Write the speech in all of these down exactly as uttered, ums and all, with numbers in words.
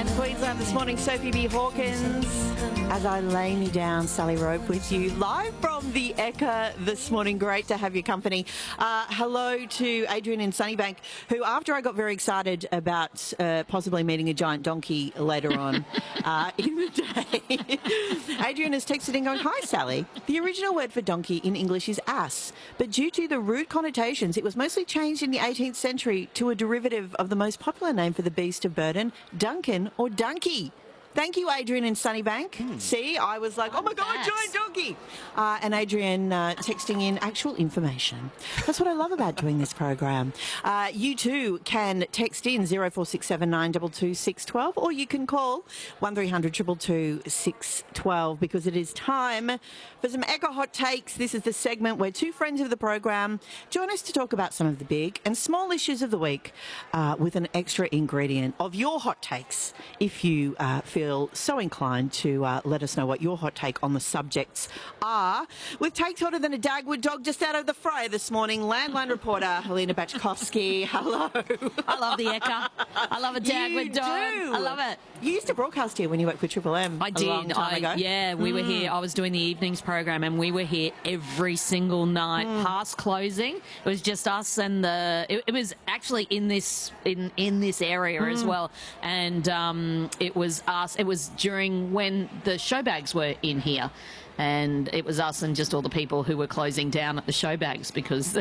and Queensland this morning, Sophie B. Hawkins. As I lay me down, Sally Rope with you, live from the Ekka this morning. Great to have your company. Uh, hello to Adrian in Sunnybank, who, after I got very excited about uh, possibly meeting a giant donkey later on uh, in the day, Adrian has texted in going, "Hi, Sally. The original word for donkey in English is ass, but due to the rude connotations, it was mostly changed in the eighteenth century to a derivative of the most popular name for the beast of burden, Duncan or donkey." Thank you, Adrian in Sunnybank. Mm. See, I was like, oh my God, giant donkey. Uh, and Adrian uh, texting in actual information. That's what I love about doing this program. Uh, you too can text in zero four six seven nine two two six one two, or you can call one three hundred two two two six one two, because it is time for some Ekka Hot Takes. This is the segment where two friends of the program join us to talk about some of the big and small issues of the week uh, with an extra ingredient of your hot takes. If you uh, feel so inclined to uh, let us know what your hot take on the subjects are. With takes hotter than a Dagwood dog just out of the fryer this morning, Landline reporter Helena Bachkowski. Hello. I love the Ekka. I love a Dagwood you dog. Do. I love it. You used to broadcast here when you worked for Triple M. I a did. long time I, ago. Yeah, we mm. were here. I was doing the evenings program, and we were here every single night mm. past closing. It was just us and the. It, it was actually in this in in this area mm. as well, and um, it was us. It was during when the show bags were in here, and it was us and just all the people who were closing down at the show bags, because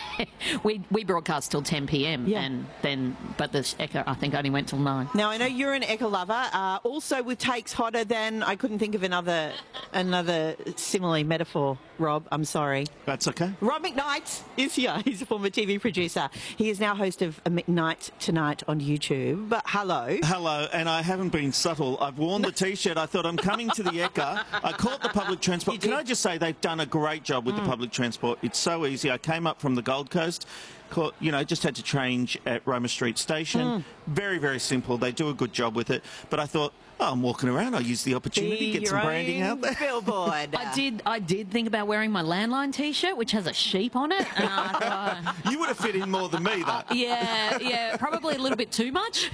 we we broadcast till ten p m Yeah. and then but the Ekka I think only went till nine. Now I know you're an Ekka lover. Uh, also with takes hotter than, I couldn't think of another another simile metaphor. Rob, I'm sorry. That's okay. Rob McKnight is here. He's a former T V producer. He is now host of McKnight Tonight on YouTube. But hello. Hello, and I haven't been subtle. I've worn the T-shirt. I thought I'm coming to the Ekka. I caught the public transport. Can I just say they've done a great job with mm. the public transport. It's so easy. I came up from the Gold Coast. Caught, you know, just had to change at Roma Street Station. Mm. Very, very simple. They do a good job with it. But I thought, oh, I'm walking around. I'll use the opportunity, Be get some branding out there. Billboard. I did. I did think about wearing my Landline T-shirt, which has a sheep on it. And I thought, you would have fit in more than me, though. Uh, yeah, yeah, probably a little bit too much.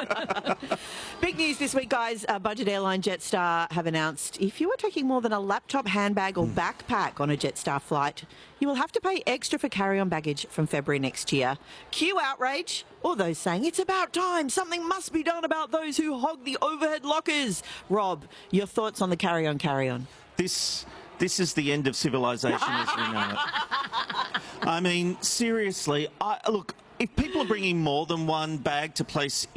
Big news this week, guys. Uh, budget airline Jetstar have announced if you are taking more than a laptop, handbag or mm. backpack on a Jetstar flight, you will have to pay extra for carry-on baggage from February next year. Cue outrage, or those saying it's about time. Something must be done about those who hog the overhead lockers. Rob, your thoughts on the carry-on, carry-on? This... This is the end of civilization as we know it. I mean, seriously, I, look, if people are bringing more than one bag to place